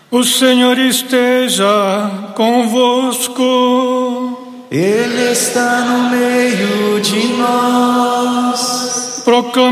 O Senhor esteja convosco. Ele está no meio de nós. Proclamação